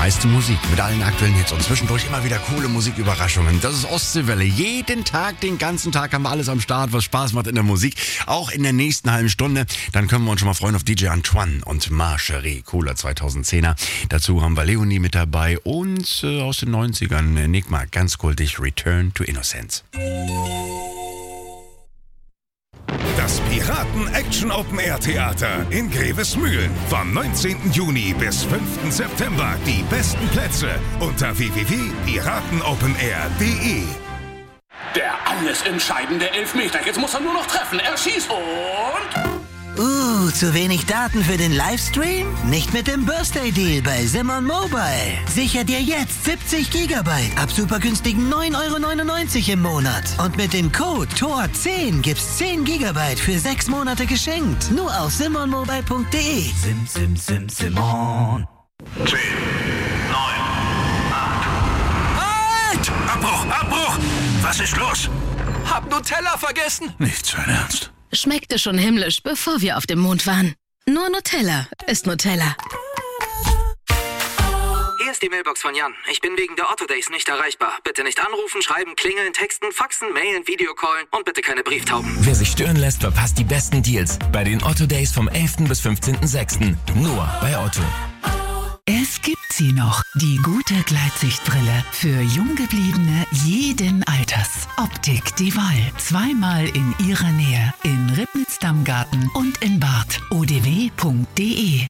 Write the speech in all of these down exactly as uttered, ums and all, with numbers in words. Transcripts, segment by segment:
meiste Musik mit allen aktuellen Hits und zwischendurch immer wieder coole Musiküberraschungen. Das ist Ostseewelle. Jeden Tag, den ganzen Tag haben wir alles am Start, was Spaß macht in der Musik. Auch in der nächsten halben Stunde. Dann können wir uns schon mal freuen auf D J Antoine und Marcherie. Cooler zweitausendzehner. Dazu haben wir Leonie mit dabei und äh, aus den neunzigern Enigma. Ganz kultig Return to Innocence. Das Piraten-Action-Open-Air-Theater in Grevesmühlen. Vom neunzehnten Juni bis fünften September. Die besten Plätze unter w w w punkt piratenopenair punkt de. Der alles entscheidende Elfmeter. Jetzt muss er nur noch treffen. Er schießt und... Uh, zu wenig Daten für den Livestream? Nicht mit dem Birthday Deal bei Simon Mobile. Sicher dir jetzt siebzig Gigabyte ab super günstigen neun Euro neunundneunzig im Monat. Und mit dem Code T O R zehn gibt's zehn Gigabyte für sechs Monate geschenkt. Nur auf simon mobile punkt de. Sim, sim, sim, Simon. zehn, neun, acht. Halt! Abbruch, Abbruch! Was ist los? Hab Nutella vergessen. Nicht sein Ernst. Schmeckte schon himmlisch, bevor wir auf dem Mond waren. Nur Nutella ist Nutella. Hier ist die Mailbox von Jan. Ich bin wegen der Otto Days nicht erreichbar. Bitte nicht anrufen, schreiben, klingeln, texten, faxen, mailen, Videocallen und bitte keine Brieftauben. Wer sich stören lässt, verpasst die besten Deals bei den Otto Days vom elften bis fünfzehnten sechsten Nur bei Otto. Es gibt sie noch, die gute Gleitsichtbrille für Junggebliebene jeden Alters. Optik Die Wahl, zweimal in ihrer Nähe, in Ribnitz-Dammgarten und in Barth. o d w punkt de.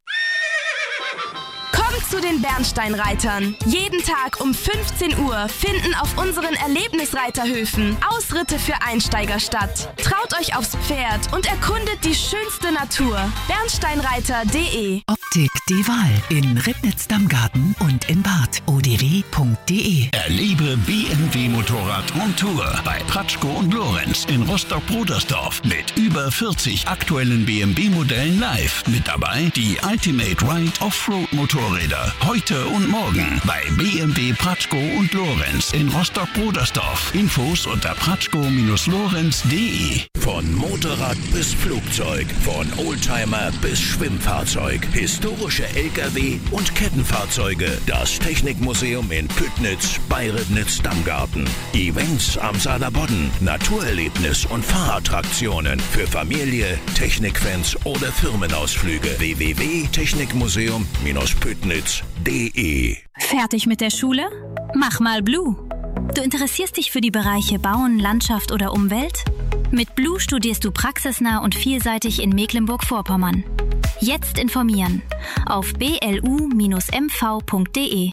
Kommt zu den Bernsteinreitern. Jeden Tag um fünfzehn Uhr finden auf unseren Erlebnisreiterhöfen Ausritte für Einsteiger statt. Traut euch aufs Pferd und erkundet die schönste Natur. bernsteinreiter punkt de. Optik Die Wahl in Ribnitz-Dammgarten und in Barth. o d w punkt de. Erlebe B M W Motorrad on Tour bei Pratschko und Lorenz in Rostock-Brudersdorf mit über vierzig aktuellen B M W-Modellen live. Mit dabei die Ultimate Ride Offroad Motorräder. Heute und morgen bei B M W Pratschko und Lorenz in Rostock-Brudersdorf. Infos unter pratschko lorenz punkt de. Von Motorrad bis Flugzeug, von Oldtimer bis Schwimmfahrzeug, historische L K W und Kettenfahrzeuge. Das Technikmuseum in Püttnitz bei Ribnitz-Dammgarten. Events am Saarlandbodden, Naturerlebnis und Fahrattraktionen für Familie, Technikfans oder Firmenausflüge. w w w punkt technikmuseum püttnitz punkt de. Fertig mit der Schule? Mach mal Blue. Du interessierst dich für die Bereiche Bauen, Landschaft oder Umwelt? Mit Blue studierst du praxisnah und vielseitig in Mecklenburg-Vorpommern. Jetzt informieren auf b l u Bindestrich m v punkt de.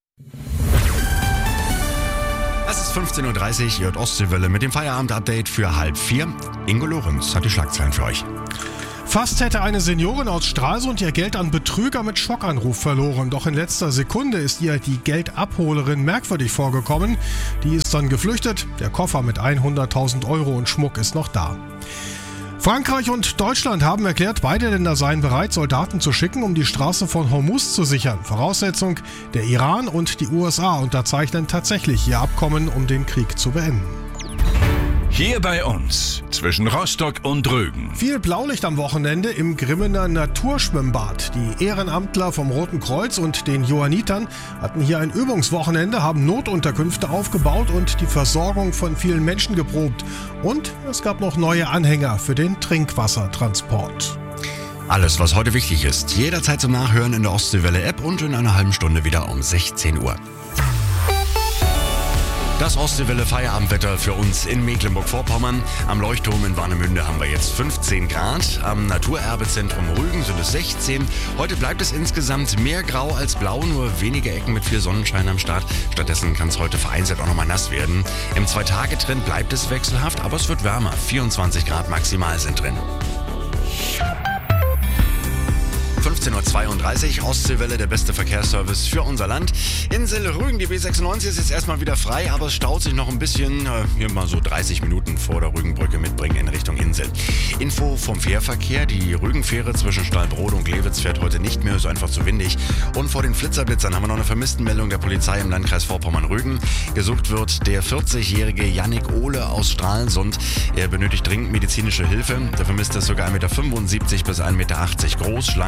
Es ist fünfzehn Uhr dreißig, ihr hört Ostseewelle mit dem Feierabend-Update für halb vier. Ingo Lorenz hat die Schlagzeilen für euch. Fast hätte eine Seniorin aus Stralsund ihr Geld an Betrüger mit Schockanruf verloren. Doch in letzter Sekunde ist ihr die Geldabholerin merkwürdig vorgekommen. Die ist dann geflüchtet. Der Koffer mit hunderttausend Euro und Schmuck ist noch da. Frankreich und Deutschland haben erklärt, beide Länder seien bereit, Soldaten zu schicken, um die Straße von Hormuz zu sichern. Voraussetzung, der Iran und die U S A unterzeichnen tatsächlich ihr Abkommen, um den Krieg zu beenden. Hier bei uns, zwischen Rostock und Rügen. Viel Blaulicht am Wochenende im Grimmener Naturschwimmbad. Die Ehrenamtler vom Roten Kreuz und den Johannitern hatten hier ein Übungswochenende, haben Notunterkünfte aufgebaut und die Versorgung von vielen Menschen geprobt. Und es gab noch neue Anhänger für den Trinkwassertransport. Alles, was heute wichtig ist, jederzeit zum Nachhören in der Ostseewelle-App und in einer halben Stunde wieder um sechzehn Uhr. Das Ostseewelle-Feierabendwetter für uns in Mecklenburg-Vorpommern. Am Leuchtturm in Warnemünde haben wir jetzt fünfzehn Grad. Am Naturerbezentrum Rügen sind es sechzehn. Heute bleibt es insgesamt mehr grau als blau, nur wenige Ecken mit viel Sonnenschein am Start. Stattdessen kann es heute vereinzelt auch nochmal nass werden. Im Zwei-Tage-Trend bleibt es wechselhaft, aber es wird wärmer. vierundzwanzig Grad maximal sind drin. fünfzehn Uhr zweiunddreißig, Ostseewelle, der beste Verkehrsservice für unser Land. Insel Rügen, die B sechsundneunzig ist jetzt erstmal wieder frei, aber es staut sich noch ein bisschen, äh, hier mal so dreißig Minuten vor der Rügenbrücke mitbringen in Richtung Insel. Info vom Fährverkehr, die Rügenfähre zwischen Stallbrode und Glewitz fährt heute nicht mehr, ist einfach zu windig. Und vor den Flitterblitzern haben wir noch eine Vermisstenmeldung der Polizei im Landkreis Vorpommern-Rügen. Gesucht wird der vierzigjährige Yannick Ohle aus Stralsund. Er benötigt dringend medizinische Hilfe. Der Vermisste ist sogar eins Komma fünfundsiebzig Meter bis eins Komma achtzig Meter groß, schlank, hat braune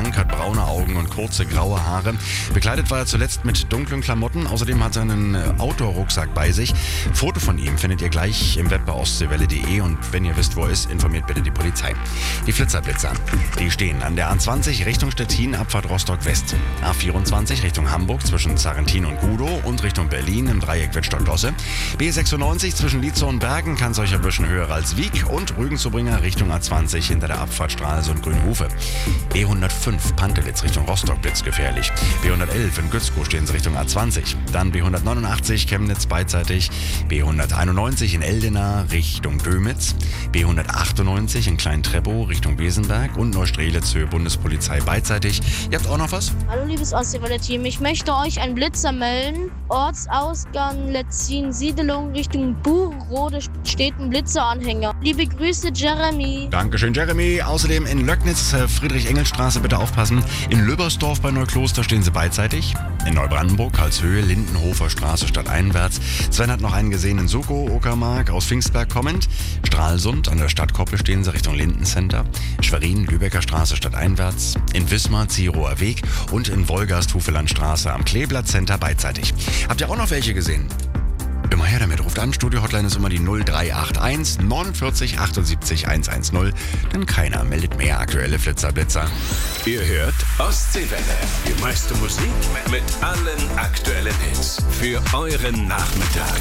braune Augen und kurze graue Haare. Bekleidet war er zuletzt mit dunklen Klamotten. Außerdem hat er einen Outdoor-Rucksack bei sich. Foto von ihm findet ihr gleich im Web bei ostseewelle punkt de und wenn ihr wisst, wo er ist, informiert bitte die Polizei. Die Flitzerblitzer, die stehen an der A zwanzig Richtung Stettin, Abfahrt Rostock West. A vierundzwanzig Richtung Hamburg zwischen Sarrentin und Gudow und Richtung Berlin im Dreieck Wittstock-Losse. B sechsundneunzig zwischen Lietzow und Bergen kann es euch erwischen, höher als Wiek und Rügen-Zubringer Richtung A zwanzig hinter der Abfahrt Stralsund Grünhofe. B hundertfünf Pantelitz Richtung Rostock blitzgefährlich. B hundertelf in Gützkow stehen sie Richtung A zwanzig. Dann B hundertneunundachtzig Chemnitz beidseitig. B hunderteinundneunzig in Eldena Richtung Dömitz. B hundertachtundneunzig in Klein-Treppow Richtung Besenberg und Neustrelitz Höhe Bundespolizei beidseitig. Ihr habt auch noch was? Hallo liebes Ostseewelle-Team, ich möchte euch einen Blitzer melden. Ortsausgang Letzin-Siedelung Richtung Buchrode steht ein Blitzeranhänger. Liebe Grüße, Jeremy. Dankeschön, Jeremy. Außerdem in Löcknitz, Friedrich-Engels-Straße, bitte aufpassen. In Löbersdorf bei Neukloster stehen sie beidseitig. In Neubrandenburg, Karlshöhe, Lindenhofer Straße stadteinwärts. Sven hat noch einen gesehen in Soko, Uckermark, aus Pfingstberg kommend. Stralsund, an der Stadtkoppel stehen sie Richtung Lindencenter. Schwerin, Lübecker Straße stadteinwärts. In Wismar, Zierower Weg und in Wolgast, Hufelandstraße am Kleeblatt Center beidseitig. Habt ihr auch noch welche gesehen? Immer her damit, ruft an, Studio-Hotline ist immer die null drei acht eins neunundvierzig achtundsiebzig hundertzehn, denn keiner meldet mehr aktuelle Flitzerblitzer. Ihr hört Ostseewelle, die meiste Musik mit allen aktuellen Hits für euren Nachmittag.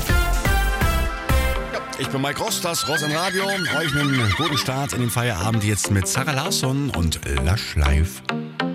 Ich bin Mike Ross, das Ross im Radio. Euch einen guten Start in den Feierabend jetzt mit Sarah Larsson und Lush Live.